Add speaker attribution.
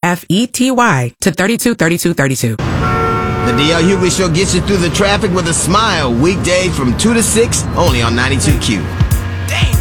Speaker 1: FETY to 323232.
Speaker 2: The DL Hughley Show gets you through the traffic with a smile. Weekdays from 2 to 6, only on 92Q.